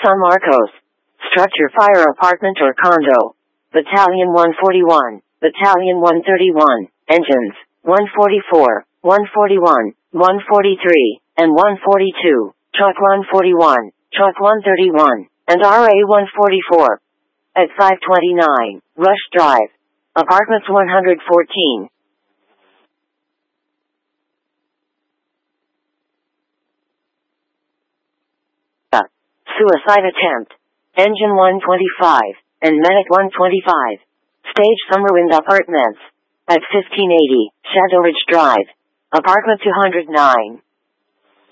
San Marcos. Structure fire apartment or condo. Battalion 141, Battalion 131, engines, 144, 141, 143, and 142, Truck 141, Truck 131, and RA 144. At 529, Rush Drive. Apartments 114. Suicide attempt. Engine 125, and Medic 125. Stage Summerwind Apartments. At 1580, Shadow Ridge Drive. Apartment 209.